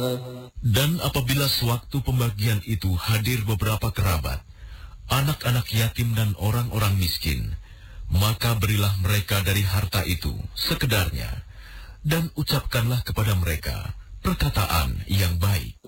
Dan apabila sewaktu pembagian itu hadir beberapa kerabat, anak-anak yatim dan orang-orang miskin, maka berilah mereka dari harta itu sekedarnya, dan ucapkanlah kepada mereka perkataan yang baik.